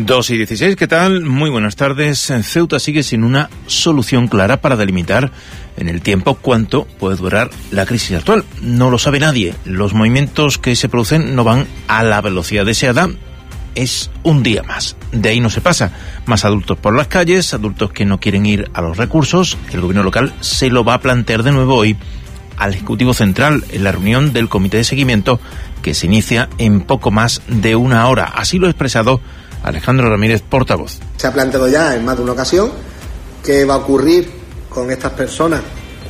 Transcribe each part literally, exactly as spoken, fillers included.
dos y dieciséis, ¿qué tal? Muy buenas tardes. Ceuta sigue sin una solución clara para delimitar en el tiempo cuánto puede durar la crisis actual. No lo sabe nadie. Los movimientos que se producen no van a la velocidad deseada. Es un día más. De ahí no se pasa. Más adultos por las calles, adultos que no quieren ir a los recursos. El gobierno local se lo va a plantear de nuevo hoy al Ejecutivo Central en la reunión del Comité de Seguimiento que se inicia en poco más de una hora. Así lo ha expresado Alejandro Ramírez, portavoz. Se ha planteado ya en más de una ocasión qué va a ocurrir con estas personas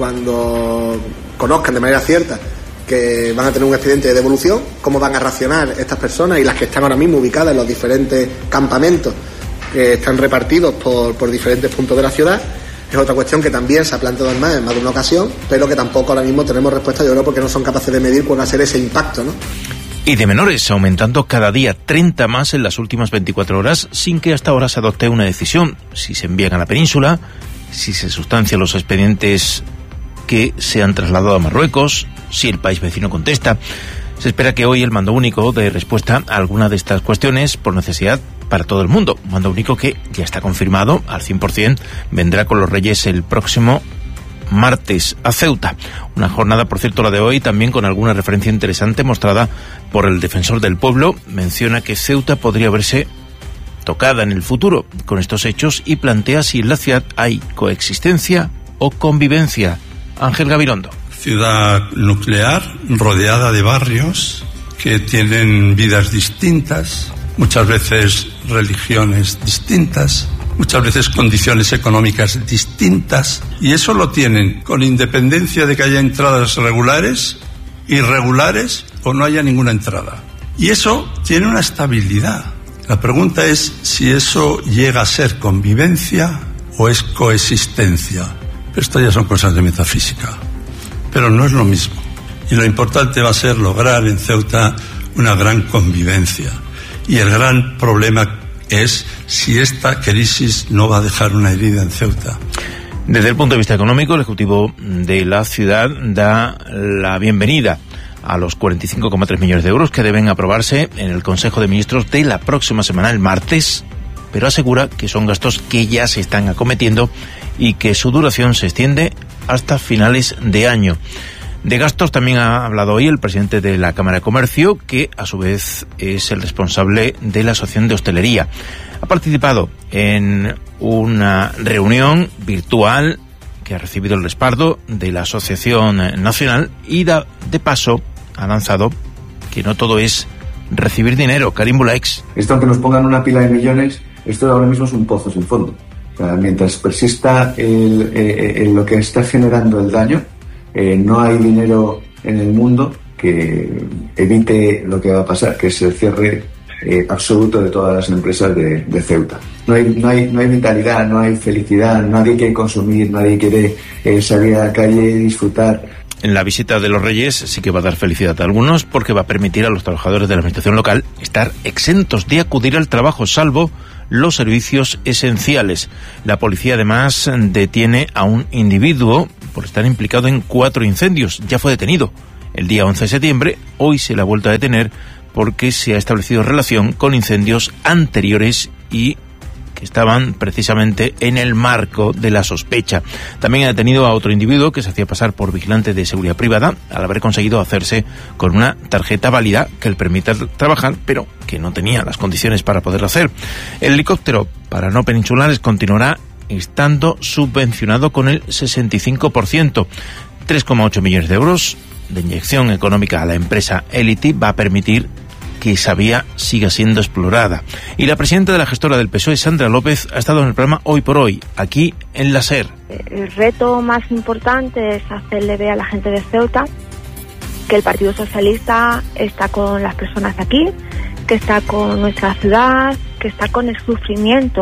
cuando conozcan de manera cierta que van a tener un expediente de devolución, cómo van a racionar estas personas y las que están ahora mismo ubicadas en los diferentes campamentos que están repartidos por, por diferentes puntos de la ciudad. Es otra cuestión que también se ha planteado en más, en más de una ocasión, pero que tampoco ahora mismo tenemos respuesta, yo creo, porque no son capaces de medir cuál va a ser ese impacto, ¿no? Y de menores, aumentando cada día treinta más en las últimas veinticuatro horas, sin que hasta ahora se adopte una decisión. Si se envían a la península, si se sustancian los expedientes que se han trasladado a Marruecos, si el país vecino contesta. Se espera que hoy el mando único dé respuesta a alguna de estas cuestiones por necesidad para todo el mundo. Mando único que ya está confirmado al cien por ciento, vendrá con los Reyes el próximo martes a Ceuta. Una jornada, por cierto, la de hoy, también con alguna referencia interesante mostrada por el defensor del pueblo. Menciona que Ceuta podría verse tocada en el futuro con estos hechos y plantea si en la ciudad hay coexistencia o convivencia. Ángel Gabilondo. Ciudad nuclear, rodeada de barrios que tienen vidas distintas, muchas veces religiones distintas, muchas veces condiciones económicas distintas, y eso lo tienen con independencia de que haya entradas regulares, irregulares o no haya ninguna entrada. Y eso tiene una estabilidad. La pregunta es si eso llega a ser convivencia o es coexistencia. Esto ya son cosas de metafísica, pero no es lo mismo. Y lo importante va a ser lograr en Ceuta una gran convivencia. Y el gran problema es si esta crisis no va a dejar una herida en Ceuta. Desde el punto de vista económico, el Ejecutivo de la ciudad da la bienvenida a los cuarenta y cinco coma tres millones de euros que deben aprobarse en el Consejo de Ministros de la próxima semana, el martes, pero asegura que son gastos que ya se están acometiendo y que su duración se extiende hasta finales de año. De gastos también ha hablado hoy el presidente de la Cámara de Comercio, que a su vez es el responsable de la Asociación de Hostelería. Ha participado en una reunión virtual que ha recibido el respaldo de la Asociación Nacional y da, de paso ha lanzado que no todo es recibir dinero. Karim Bulaix. Esto, aunque nos pongan una pila de millones, esto ahora mismo es un pozo sin fondo. O sea, mientras persista el, eh, el, lo que está generando el daño, eh, no hay dinero en el mundo que evite lo que va a pasar, que es el cierre eh, absoluto de todas las empresas de, de Ceuta. No hay, no hay, no hay vitalidad, no hay felicidad, nadie quiere consumir, nadie quiere eh, salir a la calle y disfrutar. En la visita de los Reyes sí que va a dar felicidad a algunos porque va a permitir a los trabajadores de la administración local estar exentos de acudir al trabajo, salvo los servicios esenciales. La policía además detiene a un individuo por estar implicado en cuatro incendios. Ya fue detenido el día once de septiembre, hoy se le ha vuelto a detener porque se ha establecido relación con incendios anteriores y que estaban precisamente en el marco de la sospecha. También ha detenido a otro individuo que se hacía pasar por vigilante de seguridad privada al haber conseguido hacerse con una tarjeta válida que le permita trabajar, pero que no tenía las condiciones para poderlo hacer. El helicóptero para no peninsulares continuará estando subvencionado con el sesenta y cinco por ciento. tres coma ocho millones de euros de inyección económica a la empresa Elity va a permitir que esa vía siga siendo explorada. Y la presidenta de la gestora del P S O E, Sandra López, ha estado en el programa Hoy por Hoy, aquí en la SER. El reto más importante es hacerle ver a la gente de Ceuta que el Partido Socialista está con las personas de aquí, que está con nuestra ciudad, que está con el sufrimiento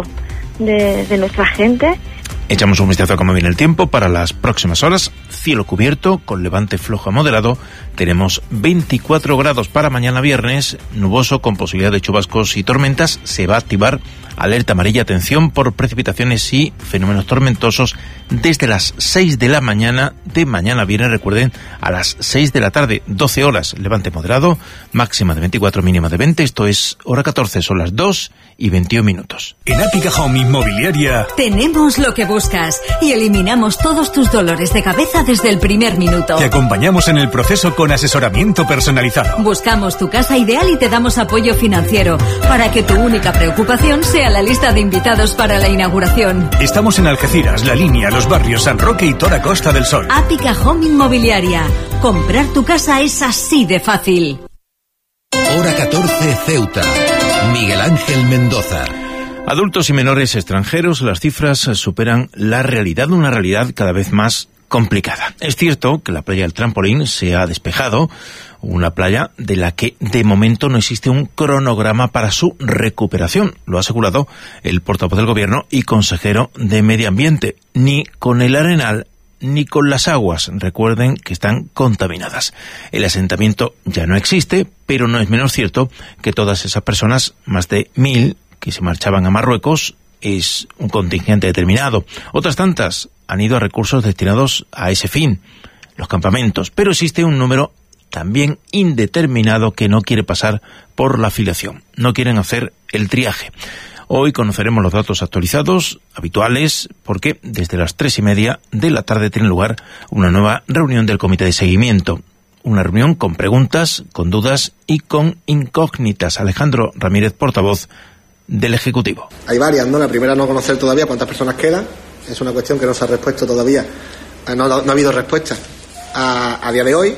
de, de nuestra gente. Echamos un vistazo a cómo viene el tiempo para las próximas horas. Cielo cubierto, con levante flojo a moderado. Tenemos veinticuatro grados para mañana viernes, nuboso con posibilidad de chubascos y tormentas. Se va a activar Alerta amarilla, atención por precipitaciones y fenómenos tormentosos desde las seis de la mañana de mañana viernes, recuerden, a las seis de la tarde, doce horas, levante moderado, máxima de veinticuatro, mínima de veinte, esto es hora catorce, son las dos y veintiún minutos. En Ápica Home Inmobiliaria tenemos lo que buscas y eliminamos todos tus dolores de cabeza desde el primer minuto. Te acompañamos en el proceso con asesoramiento personalizado. Buscamos tu casa ideal y te damos apoyo financiero para que tu única preocupación sea la lista de invitados para la inauguración. Estamos en Algeciras, La Línea, Los Barrios, San Roque y toda Costa del Sol. Ápica Home Inmobiliaria. Comprar tu casa es así de fácil. Hora catorce, Ceuta. Miguel Ángel Mendoza. Adultos y menores extranjeros, las cifras superan la realidad, una realidad cada vez más complicada. Es cierto que la playa del Trampolín se ha despejado, una playa de la que de momento no existe un cronograma para su recuperación. Lo ha asegurado el portavoz del Gobierno y consejero de Medio Ambiente. Ni con el Arenal ni con las aguas, recuerden que están contaminadas. El asentamiento ya no existe, pero no es menos cierto que todas esas personas, más de mil, que se marchaban a Marruecos, es un contingente determinado. Otras tantas han ido a recursos destinados a ese fin, los campamentos, pero existe un número también indeterminado que no quiere pasar por la afiliación, no quieren hacer el triaje. Hoy conoceremos los datos actualizados, habituales, porque desde las tres y media de la tarde tiene lugar una nueva reunión del Comité de Seguimiento. Una reunión con preguntas, con dudas y con incógnitas. Alejandro Ramírez, portavoz del Ejecutivo. Hay varias, ¿no? La primera, no conocer todavía cuántas personas quedan. Es una cuestión que no se ha respuesto todavía. No, no, no ha habido respuesta a, a día de hoy.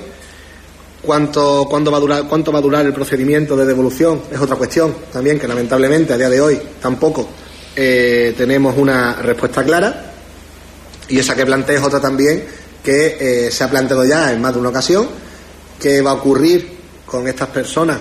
¿Cuánto, cuánto, va a durar, ¿Cuánto va a durar el procedimiento de devolución? Es otra cuestión también que lamentablemente a día de hoy tampoco eh, tenemos una respuesta clara, y esa que planteé es otra también que eh, se ha planteado ya en más de una ocasión. ¿Qué va a ocurrir con estas personas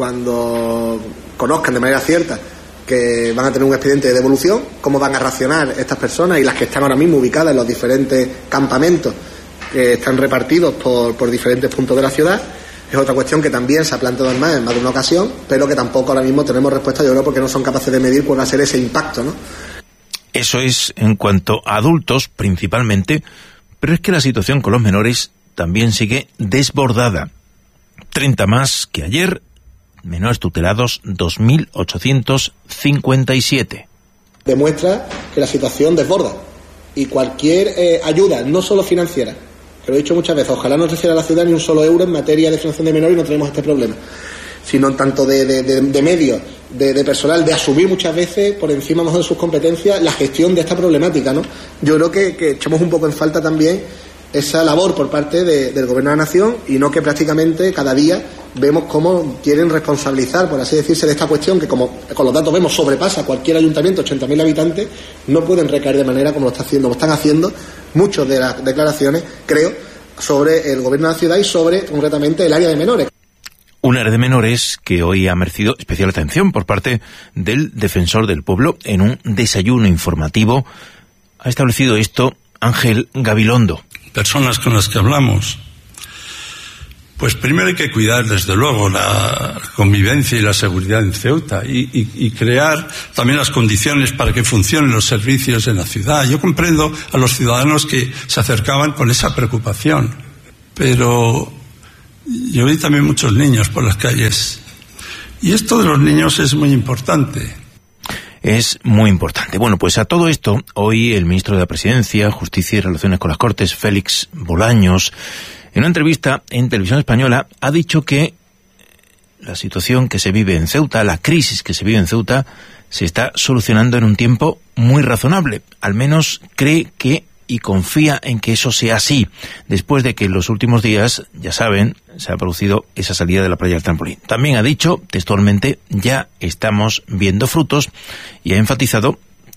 cuando conozcan de manera cierta que van a tener un expediente de devolución? ¿Cómo van a racionar estas personas y las que están ahora mismo ubicadas en los diferentes campamentos que están repartidos por, por diferentes puntos de la ciudad? Es otra cuestión que también se ha planteado en más, en más de una ocasión, pero que tampoco ahora mismo tenemos respuesta, yo creo, porque no son capaces de medir cuál va a ser ese impacto, ¿no? Eso es en cuanto a adultos, principalmente, pero es que la situación con los menores también sigue desbordada. treinta más que ayer, menores tutelados dos mil ochocientos cincuenta y siete. Demuestra que la situación desborda, y cualquier eh, ayuda, no solo financiera, que lo he dicho muchas veces, ojalá no reciba la ciudad ni un solo euro en materia de financiación de menores y no tenemos este problema, sino en tanto de, de, de, de medios, de, de personal, de asumir muchas veces por encima mejor de sus competencias la gestión de esta problemática, ¿no? Yo creo que, que echamos un poco en falta también esa labor por parte de, del Gobierno de la Nación, y no que prácticamente cada día vemos cómo quieren responsabilizar, por así decirse, de esta cuestión que, como con los datos vemos, sobrepasa cualquier ayuntamiento, ochenta mil habitantes, no pueden recaer de manera como lo está haciendo, como están haciendo muchas de las declaraciones, creo, sobre el Gobierno de la ciudad y sobre, concretamente, el área de menores. Un área de menores que hoy ha merecido especial atención por parte del Defensor del Pueblo en un desayuno informativo. Ha establecido esto Ángel Gabilondo. Personas con las que hablamos, pues primero hay que cuidar, desde luego, la convivencia y la seguridad en Ceuta y, y, y crear también las condiciones para que funcionen los servicios en la ciudad. Yo comprendo a los ciudadanos que se acercaban con esa preocupación, pero yo vi también muchos niños por las calles, y esto de los niños es muy importante. Es muy importante. Bueno, pues a todo esto, hoy el ministro de la Presidencia, Justicia y Relaciones con las Cortes, Félix Bolaños, en una entrevista en Televisión Española, ha dicho que la situación que se vive en Ceuta, la crisis que se vive en Ceuta, se está solucionando en un tiempo muy razonable. Al menos cree que y confía en que eso sea así, después de que en los últimos días, ya saben, se ha producido esa salida de la playa del Trampolín. También ha dicho, textualmente, ya estamos viendo frutos, y ha enfatizado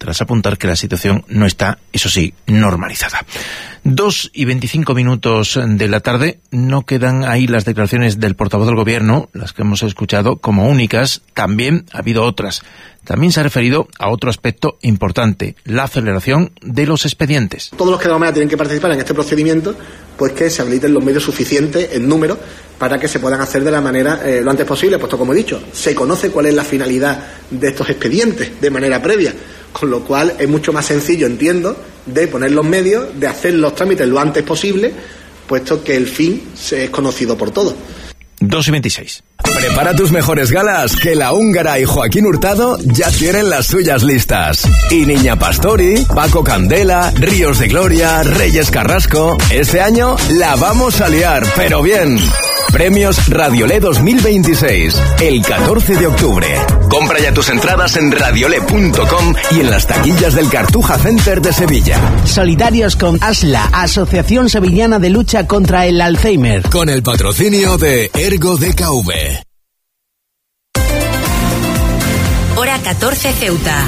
tras apuntar que la situación no está, eso sí, normalizada. Dos y veinticinco minutos de la tarde, no quedan ahí las declaraciones del portavoz del Gobierno, las que hemos escuchado, como únicas. También ha habido otras. También se ha referido a otro aspecto importante, la aceleración de los expedientes. Todos los que de alguna manera tienen que participar en este procedimiento, pues que se habiliten los medios suficientes en número para que se puedan hacer de la manera eh, lo antes posible, puesto como he dicho, se conoce cuál es la finalidad de estos expedientes de manera previa, con lo cual es mucho más sencillo, entiendo, de poner los medios, de hacer los trámites lo antes posible, puesto que el fin se es conocido por todos. dos y veintiséis. Prepara tus mejores galas, que la húngara y Joaquín Hurtado ya tienen las suyas listas. Y Niña Pastori, Paco Candela, Ríos de Gloria, Reyes Carrasco. Este año la vamos a liar, pero bien. Premios Radiolé dos mil veintiséis, el catorce de octubre. Compra ya tus entradas en radiolé punto com y en las taquillas del Cartuja Center de Sevilla. Solidarios con ASLA, Asociación Sevillana de Lucha contra el Alzheimer. Con el patrocinio de Ergo D K V. Hora catorce, Ceuta.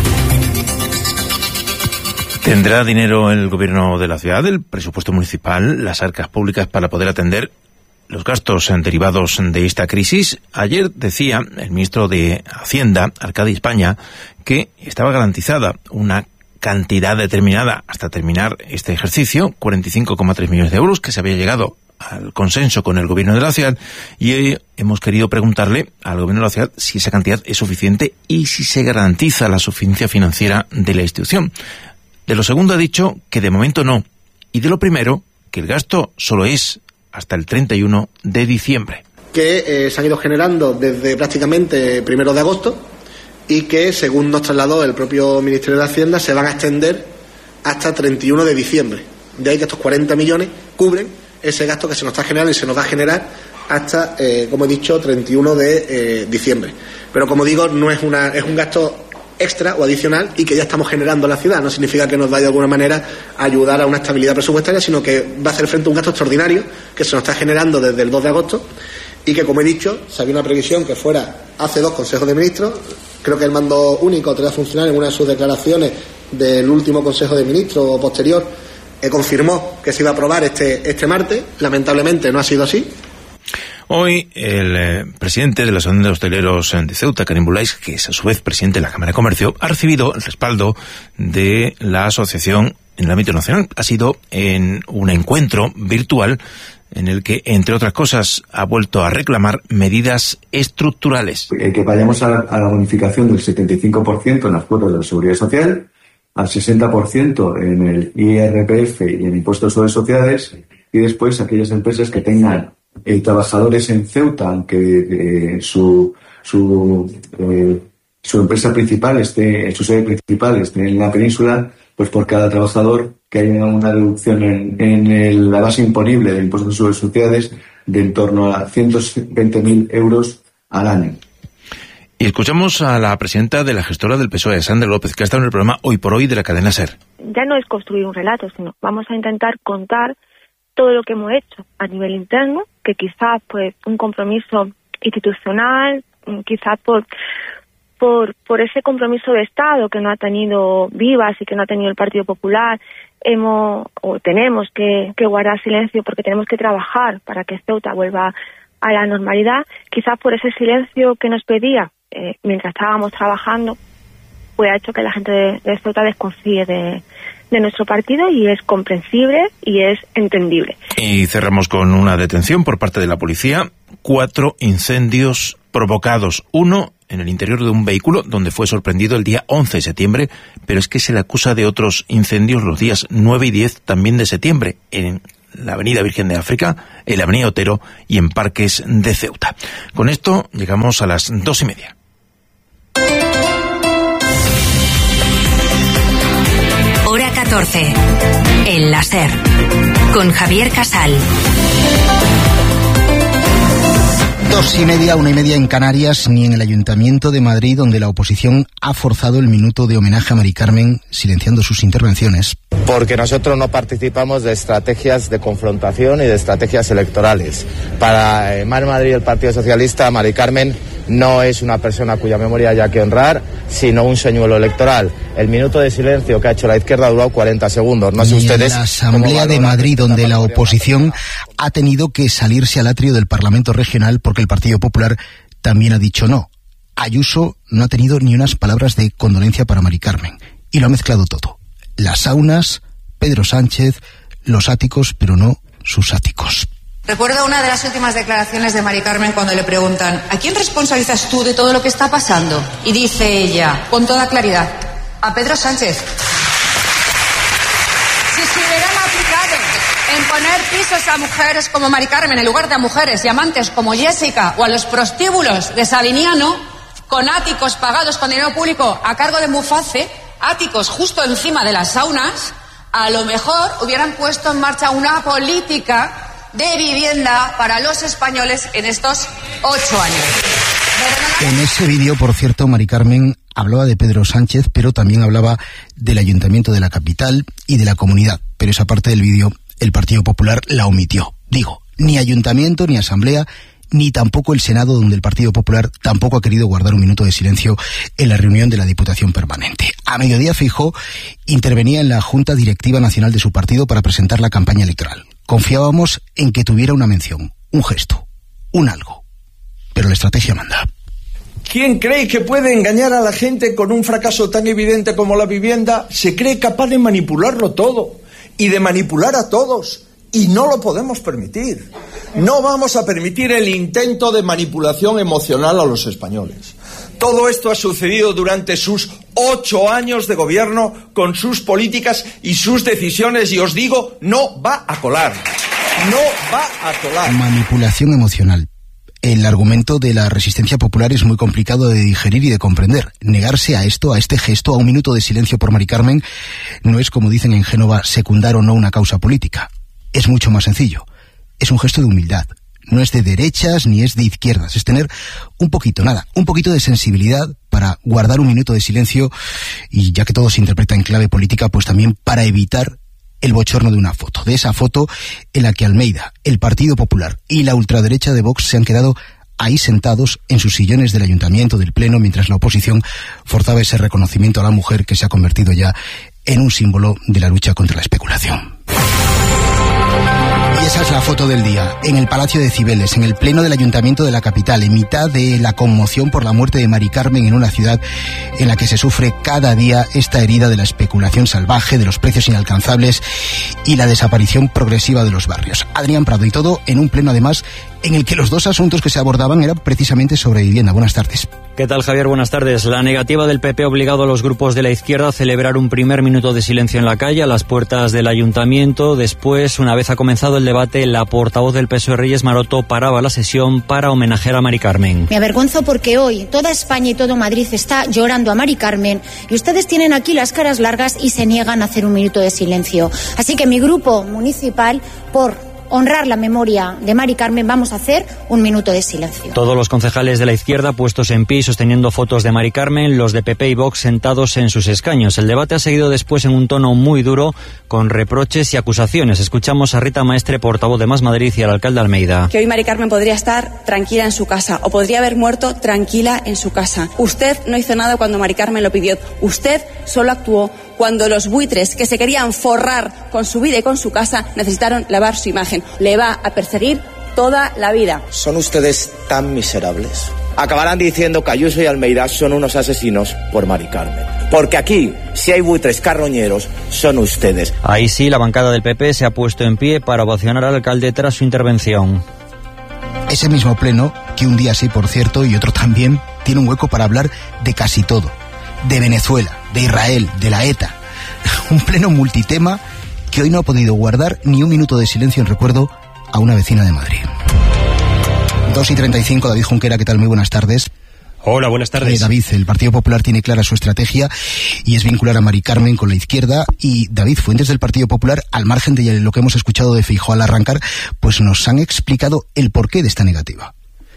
¿Tendrá dinero el gobierno de la ciudad, el presupuesto municipal, las arcas públicas para poder atender los gastos derivados de esta crisis? Ayer decía el ministro de Hacienda, Arcadi España, que estaba garantizada una cantidad determinada hasta terminar este ejercicio, cuarenta y cinco coma tres millones de euros, que se había llegado al consenso con el gobierno de la ciudad, y hoy hemos querido preguntarle al gobierno de la ciudad si esa cantidad es suficiente y si se garantiza la suficiencia financiera de la institución. De lo segundo ha dicho que de momento no, y de lo primero, que el gasto solo es hasta el treinta y uno de diciembre. Que eh, se han ido generando desde prácticamente primero de agosto y que, según nos trasladó el propio Ministerio de Hacienda, se van a extender hasta treinta y uno de diciembre. De ahí que estos cuarenta millones cubren ese gasto que se nos está generando y se nos va a generar hasta, eh, como he dicho, treinta y uno de eh, diciembre. Pero, como digo, no es una es un gasto extra o adicional y que ya estamos generando en la ciudad. No significa que nos vaya de alguna manera a ayudar a una estabilidad presupuestaria, sino que va a hacer frente a un gasto extraordinario que se nos está generando desde el dos de agosto y que, como he dicho, se había una previsión que fuera hace dos consejos de ministros. Creo que el mando único, autoridad funcional, en una de sus declaraciones del último consejo de ministros o posterior, eh, confirmó que se iba a aprobar este, este martes. Lamentablemente no ha sido así. Hoy el eh, presidente de la Asociación de Hosteleros de Ceuta, Karim Boulais, que es a su vez presidente de la Cámara de Comercio, ha recibido el respaldo de la asociación en el ámbito nacional. Ha sido en un encuentro virtual en el que, entre otras cosas, ha vuelto a reclamar medidas estructurales. Eh, que vayamos a, a la bonificación del setenta y cinco por ciento en las cuotas de la Seguridad Social, al sesenta por ciento en el I R P F y en impuestos sobre sociedades, y después aquellas empresas que tengan eh, trabajadores en Ceuta, aunque eh, su su eh, su empresa principal esté, su sede principal esté en la península, pues por cada trabajador que haya una reducción en, en el, la base imponible del impuesto sobre sociedades de en torno a ciento veinte mil euros al año. Y escuchamos a la presidenta de la gestora del P S O E, Sandra López, que ha estado en el programa Hoy por Hoy de la cadena SER. Ya no es construir un relato, sino vamos a intentar contar todo lo que hemos hecho a nivel interno, que quizás pues un compromiso institucional, quizás por por por ese compromiso de Estado que no ha tenido Vivas y que no ha tenido el Partido Popular, hemos o tenemos que, que guardar silencio porque tenemos que trabajar para que Ceuta vuelva a la normalidad. Quizás por ese silencio que nos pedía eh, mientras estábamos trabajando, pues ha hecho que la gente de, de Ceuta desconfíe de, de nuestro partido, y es comprensible y es entendible. Y cerramos con una detención por parte de la policía. Cuatro incendios provocados. Uno en el interior de un vehículo donde fue sorprendido el día once de septiembre, pero es que se le acusa de otros incendios los días nueve y diez también de septiembre en la Avenida Virgen de África, en la Avenida Otero y en Parques de Ceuta. Con esto llegamos a las dos y media. Hora catorce. El láser. Con Javier Casal. Dos y media, una y media en Canarias, ni en el Ayuntamiento de Madrid, donde la oposición ha forzado el minuto de homenaje a Mari Carmen, silenciando sus intervenciones. Porque nosotros no participamos de estrategias de confrontación y de estrategias electorales. Para Mar Madrid y el Partido Socialista, Mari Carmen no es una persona cuya memoria haya que honrar, sino un señuelo electoral. El minuto de silencio que ha hecho la izquierda ha durado cuarenta segundos. No sé ustedes. En la Asamblea de Madrid, donde la oposición ha tenido que salirse al atrio del Parlamento Regional porque el Partido Popular también ha dicho no. Ayuso no ha tenido ni unas palabras de condolencia para Mari Carmen y lo ha mezclado todo. Las saunas, Pedro Sánchez, los áticos, pero no sus áticos. Recuerdo una de las últimas declaraciones de Mari Carmen cuando le preguntan ¿a quién responsabilizas tú de todo lo que está pasando? Y dice ella, con toda claridad, a Pedro Sánchez. Si se hubieran aplicado en poner pisos a mujeres como Mari Carmen en lugar de a mujeres y amantes como Jessica o a los prostíbulos de Sabiniano, con áticos pagados con dinero público a cargo de Muface, áticos justo encima de las saunas, a lo mejor hubieran puesto en marcha una política de vivienda para los españoles en estos ocho años. En ese vídeo, por cierto, Mari Carmen hablaba de Pedro Sánchez, pero también hablaba del Ayuntamiento de la capital y de la comunidad. Pero esa parte del vídeo el Partido Popular la omitió. Digo, ni Ayuntamiento, ni Asamblea, ni tampoco el Senado, donde el Partido Popular tampoco ha querido guardar un minuto de silencio en la reunión de la Diputación Permanente. A mediodía, Feijóo intervenía en la Junta Directiva Nacional de su partido para presentar la campaña electoral. Confiábamos en que tuviera una mención, un gesto, un algo. Pero la estrategia manda. ¿Quién cree que puede engañar a la gente con un fracaso tan evidente como la vivienda? Se cree capaz de manipularlo todo y de manipular a todos. Y no lo podemos permitir. No vamos a permitir el intento de manipulación emocional a los españoles. Todo esto ha sucedido durante sus ocho años de gobierno con sus políticas y sus decisiones y os digo, no va a colar. No va a colar. Manipulación emocional. El argumento de la resistencia popular es muy complicado de digerir y de comprender. Negarse a esto, a este gesto, a un minuto de silencio por Mari Carmen, no es, como dicen en Génova, secundar o no una causa política. Es mucho más sencillo. Es un gesto de humildad. No es de derechas ni es de izquierdas. Es tener un poquito, nada, un poquito de sensibilidad para guardar un minuto de silencio y, ya que todo se interpreta en clave política, pues también para evitar el bochorno de una foto. De esa foto en la que Almeida, el Partido Popular y la ultraderecha de Vox se han quedado ahí sentados en sus sillones del Ayuntamiento, del Pleno, mientras la oposición forzaba ese reconocimiento a la mujer que se ha convertido ya en un símbolo de la lucha contra la especulación. Y esa es la foto del día, en el Palacio de Cibeles, en el Pleno del Ayuntamiento de la capital, en mitad de la conmoción por la muerte de Mari Carmen en una ciudad en la que se sufre cada día esta herida de la especulación salvaje, de los precios inalcanzables y la desaparición progresiva de los barrios. Adrián Prado, y todo en un pleno además en el que los dos asuntos que se abordaban eran precisamente sobre vivienda. Buenas tardes. ¿Qué tal, Javier? Buenas tardes. La negativa del P P ha obligado a los grupos de la izquierda a celebrar un primer minuto de silencio en la calle, a las puertas del ayuntamiento. Después, una vez ha comenzado el debate, la portavoz del P S O E, Reyes Maroto, paraba la sesión para homenajear a Mari Carmen. Me avergonzo porque hoy toda España y todo Madrid está llorando a Mari Carmen y ustedes tienen aquí las caras largas y se niegan a hacer un minuto de silencio. Así que mi grupo municipal, por honrar la memoria de Mari Carmen, vamos a hacer un minuto de silencio. Todos los concejales de la izquierda puestos en pie y sosteniendo fotos de Mari Carmen, los de P P y Vox sentados en sus escaños. El debate ha seguido después en un tono muy duro, con reproches y acusaciones. Escuchamos a Rita Maestre, portavoz de Más Madrid, y al alcalde Almeida. Que hoy Mari Carmen podría estar tranquila en su casa o podría haber muerto tranquila en su casa. Usted no hizo nada cuando Mari Carmen lo pidió. Usted solo actuó cuando los buitres que se querían forrar con su vida y con su casa necesitaron lavar su imagen. Le va a perseguir toda la vida. ¿Son ustedes tan miserables? Acabarán diciendo que Ayuso y Almeida son unos asesinos por Mari Carmen. Porque aquí, si hay buitres carroñeros, son ustedes. Ahí sí, la bancada del P P se ha puesto en pie para ovacionar al alcalde tras su intervención. Ese mismo pleno, que un día sí, por cierto, y otro también, tiene un hueco para hablar de casi todo. De Venezuela, de Israel, de la ETA. Un pleno multitema que hoy no ha podido guardar ni un minuto de silencio en recuerdo a una vecina de Madrid. dos y treinta y cinco, David Junquera, ¿qué tal? Muy buenas tardes. Hola, buenas tardes. Eh, David, el Partido Popular tiene clara su estrategia y es vincular a Mari Carmen con la izquierda. Y David, fuentes del Partido Popular, al margen de lo que hemos escuchado de Feijóo al arrancar, pues nos han explicado el porqué de esta negativa.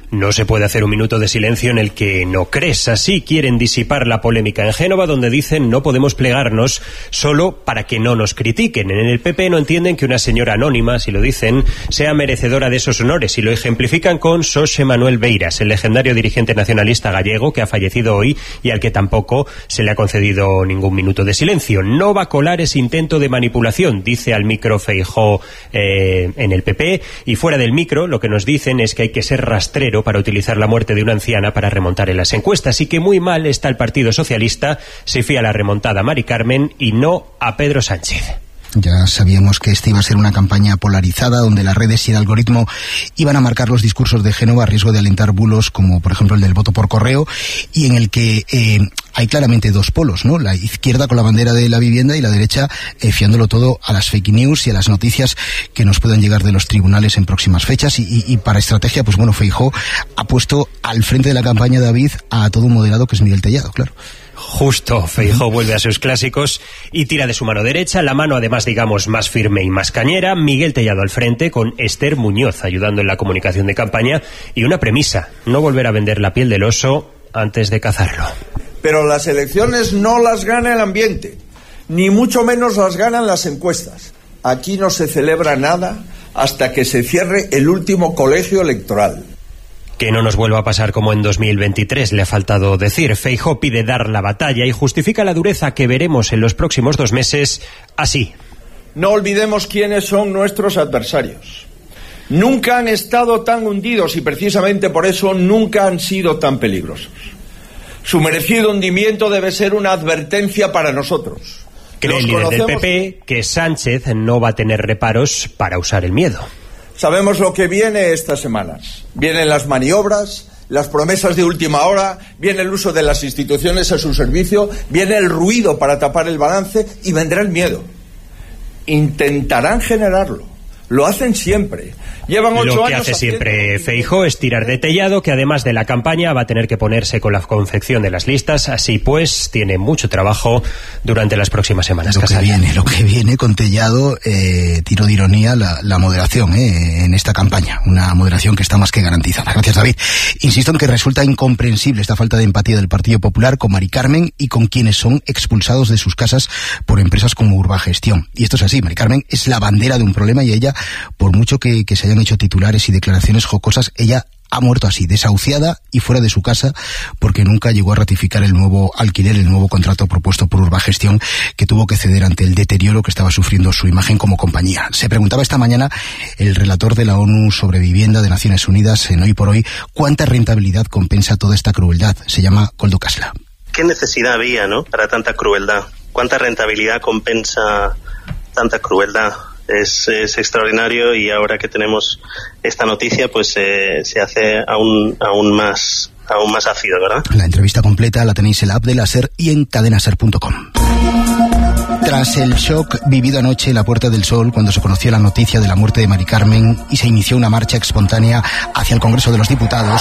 No se puede hacer un minuto de silencio en el que no crees. Así quieren disipar la polémica en Génova, donde dicen no podemos plegarnos solo para que no nos critiquen. En el P P no entienden que una señora anónima, si lo dicen, sea merecedora de esos honores, y lo ejemplifican con Xosé Manuel Beiras, el legendario dirigente nacionalista gallego que ha fallecido hoy y al que tampoco se le ha concedido ningún minuto de silencio. No va a colar ese intento de manipulación, dice al micro Feijóo eh, en el P P, y fuera del micro lo que nos dicen es que hay que ser rastrero para utilizar la muerte de una anciana para remontar en las encuestas, y que muy mal está el Partido Socialista si fía la remontada a Mari Carmen y no a Pedro Sánchez. Ya sabíamos que esta iba a ser una campaña polarizada, donde las redes y el algoritmo iban a marcar los discursos de Génova a riesgo de alentar bulos, como por ejemplo el del voto por correo, y en el que eh, hay claramente dos polos, ¿no? La izquierda con la bandera de la vivienda y la derecha eh, fiándolo todo a las fake news y a las noticias que nos puedan llegar de los tribunales en próximas fechas. Y, y, y para estrategia, pues bueno, Feijóo ha puesto al frente de la campaña, David, a todo un moderado que es Miguel Tellado, claro. Justo, Feijóo vuelve a sus clásicos y tira de su mano derecha, la mano además digamos más firme y más cañera. Miguel Tellado al frente, con Esther Muñoz ayudando en la comunicación de campaña, y una premisa: no volver a vender la piel del oso antes de cazarlo. Pero las elecciones no las gana el ambiente, ni mucho menos las ganan las encuestas. Aquí no se celebra nada hasta que se cierre el último colegio electoral. Que no nos vuelva a pasar como en dos mil veintitrés, le ha faltado decir. Feijóo pide dar la batalla y justifica la dureza que veremos en los próximos dos meses así. No olvidemos quiénes son nuestros adversarios. Nunca han estado tan hundidos y precisamente por eso nunca han sido tan peligrosos. Su merecido hundimiento debe ser una advertencia para nosotros. Cree el líder del P P que Sánchez no va a tener reparos para usar el miedo. Sabemos lo que viene estas semanas. Vienen las maniobras, las promesas de última hora, viene el uso de las instituciones a su servicio, viene el ruido para tapar el balance y vendrá el miedo. Intentarán generarlo. Lo hacen siempre. Llevan ocho Lo que años hace siempre Feijóo es tirar de Tellado, que además de la campaña va a tener que ponerse con la confección de las listas. Así pues, tiene mucho trabajo durante las próximas semanas. Lo que Casarín. viene, lo que viene con Tellado, eh, tiro de ironía, la, la moderación eh, en esta campaña. Una moderación que está más que garantizada. Gracias, David. Insisto en que resulta incomprensible esta falta de empatía del Partido Popular con Mari Carmen y con quienes son expulsados de sus casas por empresas como Urbagestión. Y esto es así, Mari Carmen es la bandera de un problema, y ella, por mucho que, que se hayan hecho titulares y declaraciones jocosas, ella ha muerto así, desahuciada y fuera de su casa, porque nunca llegó a ratificar el nuevo alquiler, el nuevo contrato propuesto por Urbagestión, que tuvo que ceder ante el deterioro que estaba sufriendo su imagen como compañía. Se preguntaba esta mañana el relator de la ONU sobre vivienda de Naciones Unidas en Hoy por Hoy cuánta rentabilidad compensa toda esta crueldad. Se llama Koldo Kasla. ¿Qué necesidad había, no, para tanta crueldad? ¿Cuánta rentabilidad compensa tanta crueldad? Es, es extraordinario, y ahora que tenemos esta noticia, pues eh, se hace aún aún más aún más ácido, ¿verdad? La entrevista completa la tenéis en la app de la SER y en cadenaser punto com. Tras el shock vivido anoche en la Puerta del Sol, cuando se conoció la noticia de la muerte de Mari Carmen y se inició una marcha espontánea hacia el Congreso de los Diputados,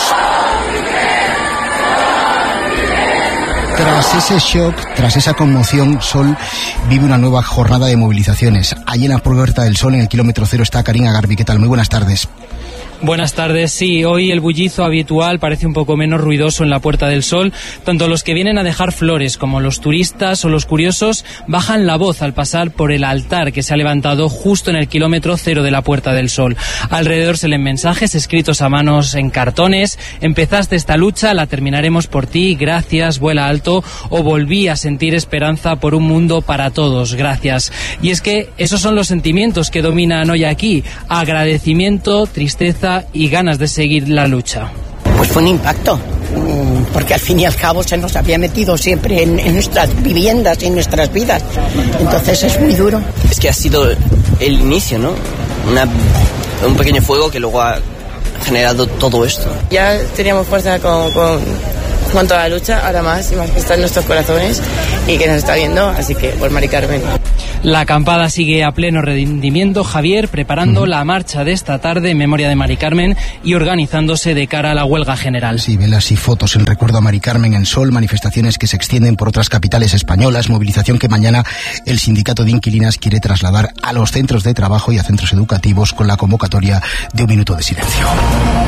Tras ese shock, tras esa conmoción, Sol vive una nueva jornada de movilizaciones. Allí en la Puerta del Sol, en el kilómetro cero, está Karina Garbi. ¿Qué tal? Muy buenas tardes. Buenas tardes. Sí, hoy el bullizo habitual parece un poco menos ruidoso en la Puerta del Sol. Tanto los que vienen a dejar flores como los turistas o los curiosos bajan la voz al pasar por el altar que se ha levantado justo en el kilómetro cero de la Puerta del Sol. Alrededor se leen mensajes escritos a manos en cartones: empezaste esta lucha, la terminaremos por ti, gracias, vuela alto, o volví a sentir esperanza por un mundo para todos, gracias. Y es que esos son los sentimientos que dominan hoy aquí: agradecimiento, tristeza y ganas de seguir la lucha. Pues fue un impacto, porque al fin y al cabo se nos había metido siempre en, en nuestras viviendas y en nuestras vidas. Entonces es muy duro. Es que ha sido el inicio, ¿no? Una, un pequeño fuego que luego ha generado todo esto. Ya teníamos fuerza con, con, con toda la lucha, ahora más, y más que está en nuestros corazones y que nos está viendo, así que por Mari Carmen. La acampada sigue a pleno rendimiento, Javier, preparando uh-huh. la marcha de esta tarde en memoria de Mari Carmen y organizándose de cara a la huelga general. Sí, velas y fotos en recuerdo a Mari Carmen en Sol, manifestaciones que se extienden por otras capitales españolas, movilización que mañana el sindicato de inquilinas quiere trasladar a los centros de trabajo y a centros educativos con la convocatoria de un minuto de silencio.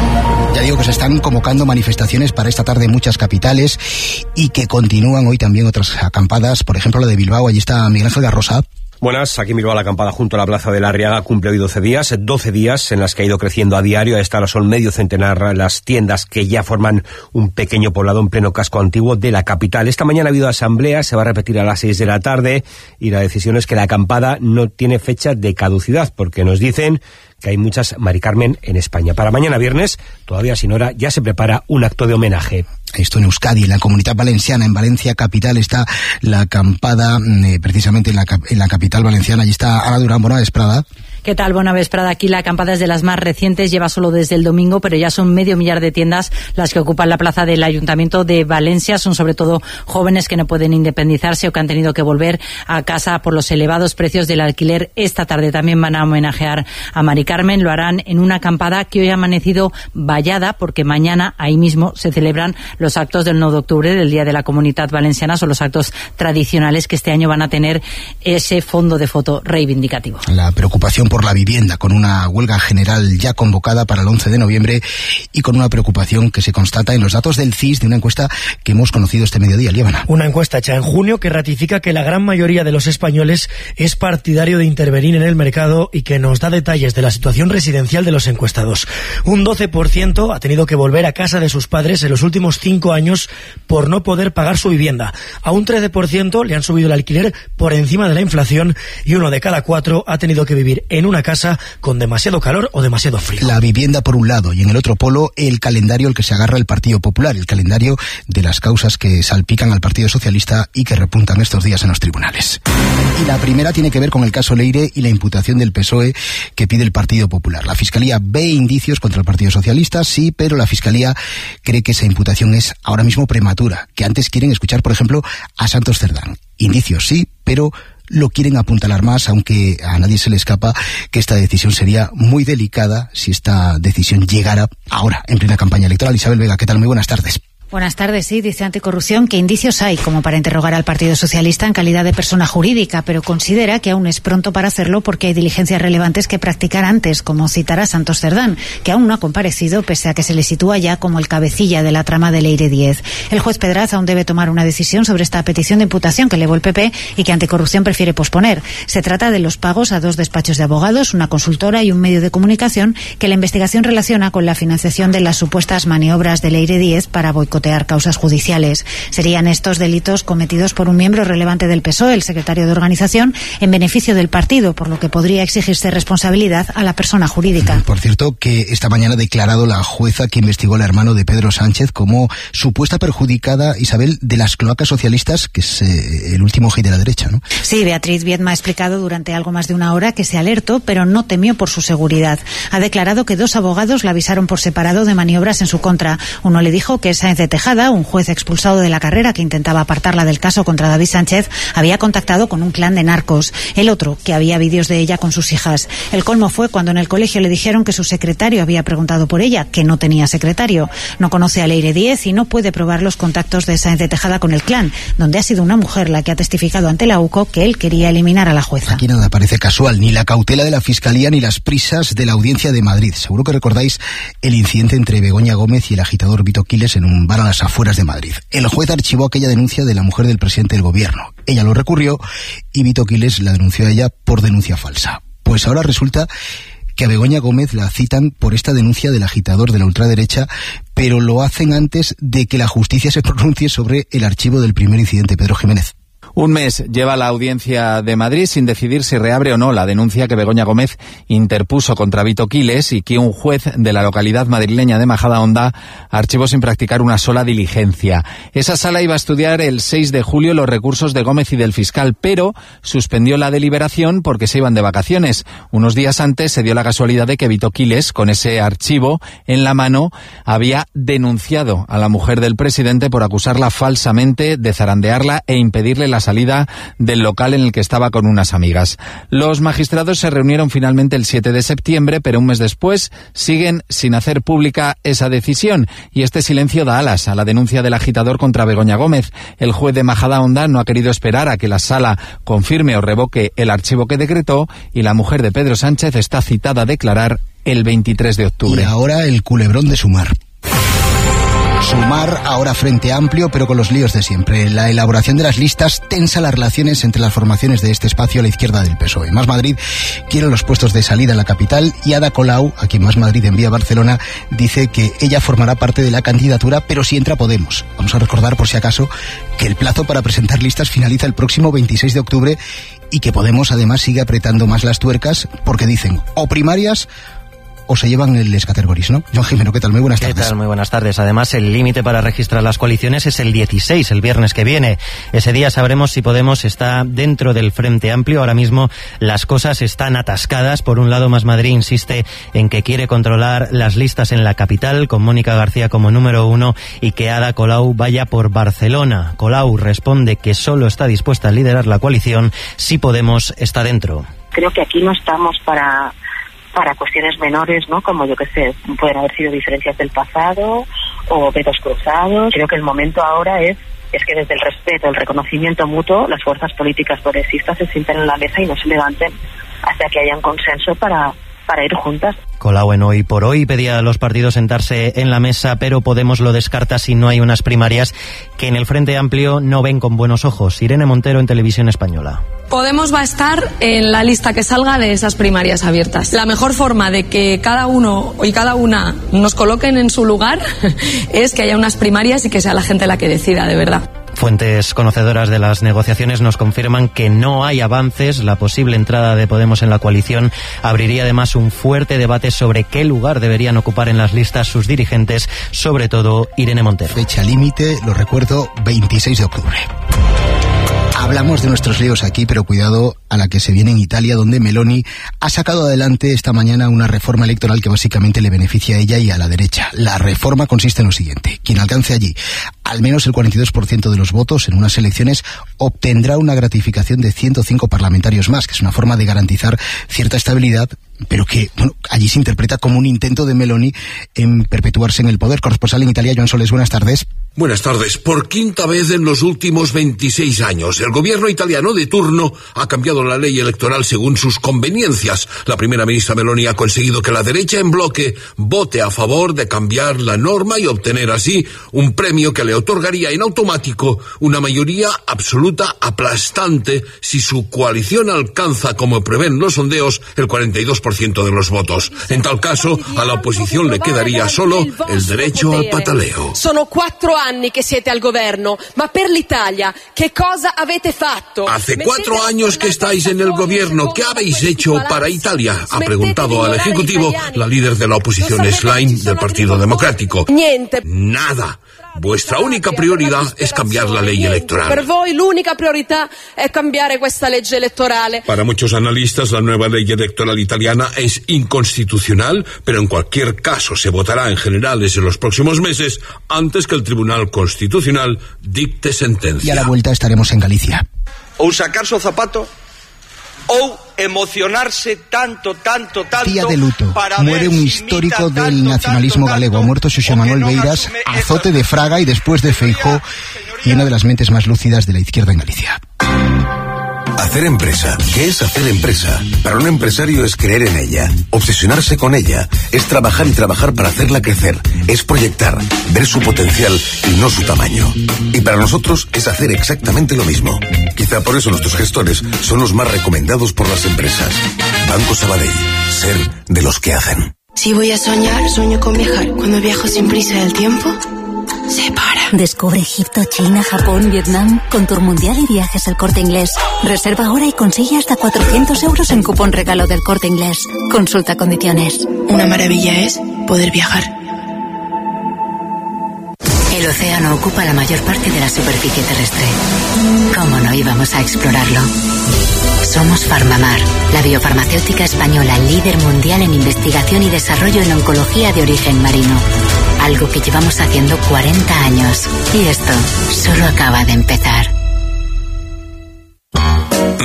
Ya digo que se están convocando manifestaciones para esta tarde en muchas capitales y que continúan hoy también otras acampadas, por ejemplo la de Bilbao. Allí está Miguel Ángel Garrosa. Buenas, aquí en Bilbao la acampada junto a la Plaza de la Arriaga cumple hoy doce días, doce días en las que ha ido creciendo a diario. A esta hora son medio centenar las tiendas que ya forman un pequeño poblado en pleno casco antiguo de la capital. Esta mañana ha habido asamblea, se va a repetir a las seis de la tarde y la decisión es que la acampada no tiene fecha de caducidad porque nos dicen que hay muchas Mari Carmen en España. Para mañana viernes, todavía sin hora, ya se prepara un acto de homenaje. Esto en Euskadi, en la Comunidad Valenciana, en Valencia capital, está la acampada, eh, precisamente en la, en la capital valenciana. Allí está Ana Durán. Buena vesprada. ¿Qué tal? Buena vesprada. Aquí la acampada es de las más recientes, lleva solo desde el domingo, pero ya son medio millar de tiendas las que ocupan la plaza del Ayuntamiento de Valencia. Son sobre todo jóvenes que no pueden independizarse o que han tenido que volver a casa por los elevados precios del alquiler. Esta tarde también van a homenajear a Mari Carmen. Lo harán en una acampada que hoy ha amanecido vallada, porque mañana ahí mismo se celebran los actos del nueve de octubre, del Día de la Comunidad Valenciana. Son los actos tradicionales que este año van a tener ese fondo de foto reivindicativo. La preocupación por la vivienda, con una huelga general ya convocada para el once de noviembre y con una preocupación que se constata en los datos del C I S de una encuesta que hemos conocido este mediodía. Líbana. Una encuesta hecha en junio que ratifica que la gran mayoría de los españoles es partidario de intervenir en el mercado y que nos da detalles de la situación residencial de los encuestados. Un doce por ciento ha tenido que volver a casa de sus padres en los últimos cinco años por no poder pagar su vivienda. A un trece por ciento le han subido el alquiler por encima de la inflación y uno de cada cuatro ha tenido que vivir en una casa con demasiado calor o demasiado frío. La vivienda por un lado y en el otro polo el calendario al que se agarra el Partido Popular, el calendario de las causas que salpican al Partido Socialista y que repuntan estos días en los tribunales. Y la primera tiene que ver con el caso Leire y la imputación del P S O E que pide el Partido Popular. La Fiscalía ve indicios contra el Partido Socialista, sí, pero la Fiscalía cree que esa imputación es ahora mismo prematura, que antes quieren escuchar, por ejemplo, a Santos Cerdán. Indicios sí, pero lo quieren apuntalar más, aunque a nadie se le escapa que esta decisión sería muy delicada si esta decisión llegara ahora, en plena campaña electoral. Isabel Vega, ¿qué tal? Muy buenas tardes. Buenas tardes. Sí, dice Anticorrupción que indicios hay como para interrogar al Partido Socialista en calidad de persona jurídica, pero considera que aún es pronto para hacerlo porque hay diligencias relevantes que practicar antes, como citar a Santos Cerdán, que aún no ha comparecido pese a que se le sitúa ya como el cabecilla de la trama de Leire diez. El juez Pedraz aún debe tomar una decisión sobre esta petición de imputación que elevó el P P y que Anticorrupción prefiere posponer. Se trata de los pagos a dos despachos de abogados, una consultora y un medio de comunicación que la investigación relaciona con la financiación de las supuestas maniobras de Leire diez para boicotear causas judiciales. Serían estos delitos cometidos por un miembro relevante del P S O E, el secretario de organización, en beneficio del partido, por lo que podría exigirse responsabilidad a la persona jurídica. Por cierto, que esta mañana ha declarado la jueza que investigó al hermano de Pedro Sánchez como supuesta perjudicada, Isabel, de las cloacas socialistas, que es eh, el último hit de la derecha, ¿no? Sí, Beatriz Viedma ha explicado durante algo más de una hora que se alertó, pero no temió por su seguridad. Ha declarado que dos abogados la avisaron por separado de maniobras en su contra. Uno le dijo que Sáenz de Tejada, un juez expulsado de la carrera que intentaba apartarla del caso contra David Sánchez, había contactado con un clan de narcos. El otro, que había vídeos de ella con sus hijas. El colmo fue cuando en el colegio le dijeron que su secretario había preguntado por ella, que no tenía secretario. No conoce a Leire diez y no puede probar los contactos de Sáenz de Tejada con el clan, donde ha sido una mujer la que ha testificado ante la U C O que él quería eliminar a la jueza. Aquí nada parece casual, ni la cautela de la Fiscalía ni las prisas de la Audiencia de Madrid. Seguro que recordáis el incidente entre Begoña Gómez y el agitador Vito Quiles en un bar a las afueras de Madrid. El juez archivó aquella denuncia de la mujer del presidente del gobierno. Ella lo recurrió y Vito Quiles la denunció a ella por denuncia falsa. Pues ahora resulta que a Begoña Gómez la citan por esta denuncia del agitador de la ultraderecha, pero lo hacen antes de que la justicia se pronuncie sobre el archivo del primer incidente. Pedro Jiménez. Un mes lleva la Audiencia de Madrid sin decidir si reabre o no la denuncia que Begoña Gómez interpuso contra Vito Quiles y que un juez de la localidad madrileña de Majadahonda archivó sin practicar una sola diligencia. Esa sala iba a estudiar el seis de julio los recursos de Gómez y del fiscal, pero suspendió la deliberación porque se iban de vacaciones. Unos días antes se dio la casualidad de que Vito Quiles, con ese archivo en la mano, había denunciado a la mujer del presidente por acusarla falsamente de zarandearla e impedirle la salida del local en el que estaba con unas amigas. Los magistrados se reunieron finalmente el siete de septiembre, pero un mes después siguen sin hacer pública esa decisión, y este silencio da alas a la denuncia del agitador contra Begoña Gómez. El juez de Majadahonda no ha querido esperar a que la sala confirme o revoque el archivo que decretó, y la mujer de Pedro Sánchez está citada a declarar el veintitrés de octubre. Y ahora el culebrón de Sumar. Sumar ahora Frente Amplio, pero con los líos de siempre. La elaboración de las listas tensa las relaciones entre las formaciones de este espacio a la izquierda del P S O E. Más Madrid quiere los puestos de salida en la capital, y Ada Colau, a quien Más Madrid envía a Barcelona, dice que ella formará parte de la candidatura, pero si entra Podemos. Vamos a recordar, por si acaso, que el plazo para presentar listas finaliza el próximo veintiséis de octubre y que Podemos además sigue apretando más las tuercas porque dicen o primarias o se llevan el escatergoris, ¿no? Joan Jimeno, ¿qué tal? Muy buenas tardes. ¿Qué tal? Muy buenas tardes. Además, el límite para registrar las coaliciones es el dieciséis, el viernes que viene. Ese día sabremos si Podemos está dentro del Frente Amplio. Ahora mismo las cosas están atascadas. Por un lado, Más Madrid insiste en que quiere controlar las listas en la capital, con Mónica García como número uno, y que Ada Colau vaya por Barcelona. Colau responde que solo está dispuesta a liderar la coalición si Podemos está dentro. Creo que aquí no estamos para... para cuestiones menores, ¿no? Como, yo qué sé, pueden haber sido diferencias del pasado o vetos cruzados. Creo que el momento ahora es es que desde el respeto, el reconocimiento mutuo, las fuerzas políticas progresistas se sienten en la mesa y no se levanten hasta que haya un consenso para, para ir juntas. Colau en Hoy por Hoy pedía a los partidos sentarse en la mesa, pero Podemos lo descarta si no hay unas primarias que en el Frente Amplio no ven con buenos ojos. Irene Montero, en Televisión Española. Podemos va a estar en la lista que salga de esas primarias abiertas. La mejor forma de que cada uno y cada una nos coloquen en su lugar es que haya unas primarias y que sea la gente la que decida, de verdad. Fuentes conocedoras de las negociaciones nos confirman que no hay avances. La posible entrada de Podemos en la coalición abriría además un fuerte debate sobre qué lugar deberían ocupar en las listas sus dirigentes, sobre todo Irene Montero. Fecha límite, lo recuerdo, veintiséis de octubre. Hablamos de nuestros líos aquí, pero cuidado a la que se viene en Italia, donde Meloni ha sacado adelante esta mañana una reforma electoral que básicamente le beneficia a ella y a la derecha. La reforma consiste en lo siguiente: quien alcance allí al menos el cuarenta y dos por ciento de los votos en unas elecciones obtendrá una gratificación de ciento cinco parlamentarios más, que es una forma de garantizar cierta estabilidad, pero que, bueno, allí se interpreta como un intento de Meloni en perpetuarse en el poder. Corresponsal en Italia, Joan Soles, buenas tardes. Buenas tardes. Por quinta vez en los últimos veintiséis años, el gobierno italiano de turno ha cambiado la ley electoral según sus conveniencias. La primera ministra Meloni ha conseguido que la derecha en bloque vote a favor de cambiar la norma y obtener así un premio que le otorgaría en automático una mayoría absoluta aplastante si su coalición alcanza, como prevén los sondeos, el cuarenta y dos por ciento de los votos. En tal caso, a la oposición le quedaría solo el derecho al pataleo. Sono quattro anni che siete al governo, ma per l'Italia, ¿qué cosa avete fatto? Hace cuatro años que estáis en el gobierno. ¿Qué habéis hecho para Italia? Ha preguntado al Ejecutivo la líder de la oposición, Schlein, del Partido Democrático. Niente. Nada. Vuestra única prioridad es cambiar la ley electoral. Per voi l'unica priorità è cambiare questa legge elettorale. Para muchos analistas, la nueva ley electoral italiana es inconstitucional, pero en cualquier caso se votará en generales en los próximos meses antes que el Tribunal Constitucional dicte sentencia. Y a la vuelta estaremos en Galicia. Ou sacarse o zapato ou emocionarse tanto, tanto, tanto. Día de luto. Muere un histórico del nacionalismo galego. Ha muerto Xosé Manuel Beiras, azote de Fraga y después de Feijóo, y una de las mentes más lúcidas de la izquierda en Galicia. Hacer empresa. ¿Qué es hacer empresa? Para un empresario es creer en ella, obsesionarse con ella, es trabajar y trabajar para hacerla crecer, es proyectar, ver su potencial y no su tamaño. Y para nosotros es hacer exactamente lo mismo. Quizá por eso nuestros gestores son los más recomendados por las empresas. Banco Sabadell, ser de los que hacen. Si voy a soñar, sueño con viajar. Cuando viajo sin prisa del tiempo, se para. Descubre Egipto, China, Japón, Vietnam con Tour Mundial y Viajes El Corte Inglés. Reserva ahora y consigue hasta cuatrocientos euros en cupón regalo del Corte Inglés. Consulta condiciones. Una maravilla es poder viajar. El océano ocupa la mayor parte de la superficie terrestre. ¿Cómo no íbamos a explorarlo? Somos Farmamar, la biofarmacéutica española líder mundial en investigación y desarrollo en oncología de origen marino. Algo que llevamos haciendo cuarenta años. Y esto solo acaba de empezar.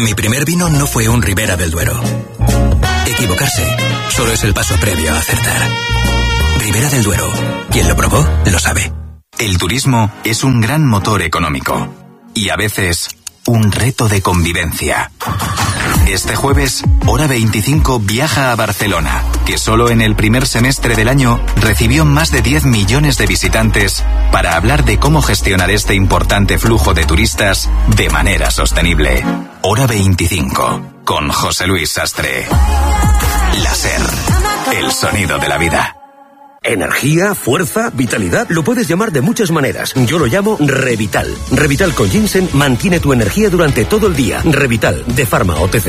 Mi primer vino no fue un Ribera del Duero. Equivocarse solo es el paso previo a acertar. Ribera del Duero. Quien lo probó, lo sabe. El turismo es un gran motor económico y a veces un reto de convivencia. Este jueves, Hora veinticinco viaja a Barcelona, que solo en el primer semestre del año recibió más de diez millones de visitantes, para hablar de cómo gestionar este importante flujo de turistas de manera sostenible. Hora veinticinco, con José Luis Sastre. La SER, el sonido de la vida. Energía, fuerza, vitalidad, lo puedes llamar de muchas maneras. Yo lo llamo Revital. Revital con ginseng mantiene tu energía durante todo el día. Revital, de Pharma O T C.